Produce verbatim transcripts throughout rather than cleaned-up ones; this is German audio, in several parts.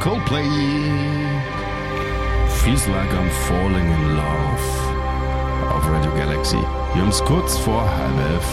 Coldplay. Feels like I'm falling in love. Auf Radio Galaxy. Wir haben es kurz vor halb elf.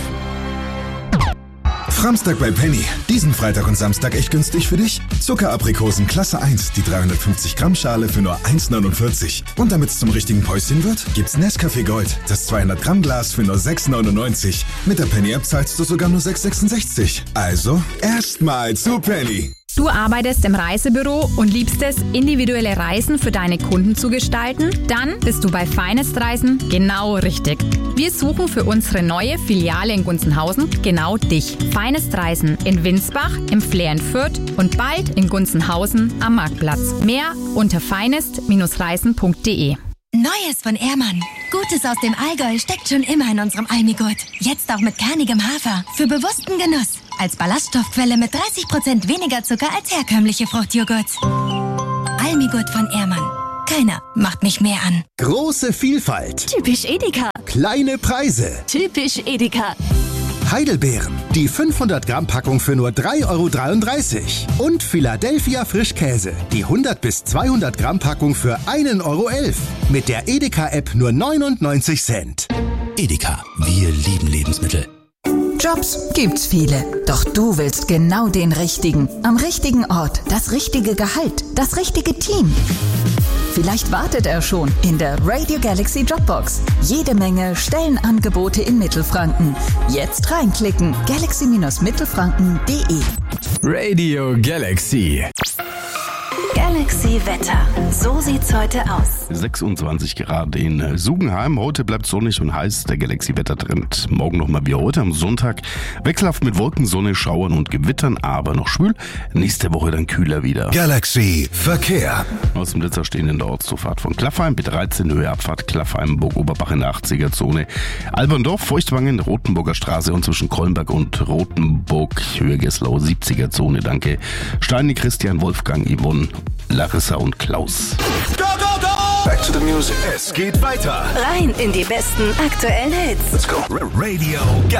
Samstag bei Penny. Diesen Freitag und Samstag echt günstig für dich? Zuckeraprikosen Klasse eins, die dreihundertfünfzig Gramm Schale für nur eins neunundvierzig. Und damit es zum richtigen Päuschen wird, gibt's Nescafé Gold, das zweihundert Gramm Glas für nur sechs neunundneunzig. Mit der Penny-App zahlst du sogar nur sechs sechsundsechzig. Also, erstmal zu Penny. Du arbeitest im Reisebüro und liebst es, individuelle Reisen für deine Kunden zu gestalten? Dann bist du bei Finest Reisen genau richtig. Wir suchen für unsere neue Filiale in Gunzenhausen genau dich. Finest Reisen in Winsbach, im Flair in Fürth und bald in Gunzenhausen am Marktplatz. Mehr unter finest Reisen punkt de. Neues von Ehrmann. Gutes aus dem Allgäu steckt schon immer in unserem Almigurt. Jetzt auch mit kernigem Hafer. Für bewussten Genuss. Als Ballaststoffquelle mit dreißig Prozent weniger Zucker als herkömmliche Fruchtjoghurts. Almigurt von Ehrmann. Keiner macht mich mehr an. Große Vielfalt. Typisch Edeka. Kleine Preise. Typisch Edeka. Heidelbeeren. Die fünfhundert Gramm Packung für nur drei Euro dreiunddreißig. Und Philadelphia Frischkäse. Die hundert bis zweihundert Gramm Packung für ein Euro elf. Mit der Edeka-App nur neunundneunzig Cent. Edeka. Wir lieben Lebensmittel. Jobs gibt's viele. Doch du willst genau den richtigen. Am richtigen Ort. Das richtige Gehalt. Das richtige Team. Vielleicht wartet er schon in der Radio Galaxy Jobbox. Jede Menge Stellenangebote in Mittelfranken. Jetzt reinklicken. galaxy Mittelfranken punkt de. Radio Galaxy. Galaxy Wetter. So sieht's heute aus. sechsundzwanzig Grad in Sugenheim. Heute bleibt sonnig und heiß. Der Galaxy-Wettertrend. Morgen nochmal wie heute am Sonntag. Wechselhaft mit Wolken, Sonne, Schauern und Gewittern, aber noch schwül. Nächste Woche dann kühler wieder. Galaxy Verkehr. Aus dem Blitzer stehen in der Ortszufahrt von Klaffheim, B dreizehn, Höhe Abfahrt Klaffheim, Burg Oberbach in der achtziger Zone. Alberndorf, Feuchtwangen, Rotenburger Straße und zwischen Kolmberg und Rotenburg, Höhe Geslau, siebziger Zone. Danke. Steini, Christian, Wolfgang, Yvonne, Larissa und Klaus. Go, go, go! Back to the music. Es geht weiter. Rein in die besten aktuellen Hits. Let's go. Radio Galaxy.